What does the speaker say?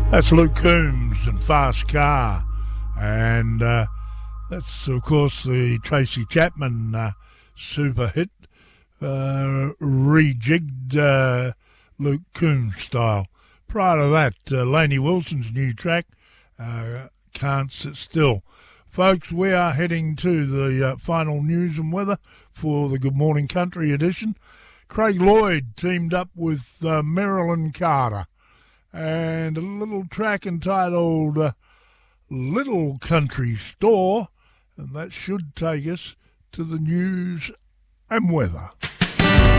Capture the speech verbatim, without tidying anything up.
That's Luke Combs and Fast Car, and uh, that's of course the Tracy Chapman uh, super hit, uh, rejigged uh, Luke Combs style. Prior to that, uh, Lainey Wilson's new track, uh, Can't Sit Still. Folks, we are heading to the uh, final news and weather for the Good Morning Country edition. Craig Lloyd teamed up with uh, Marilyn Carter, and a little track entitled uh, Little Country Store, and that should take us to the news and weather.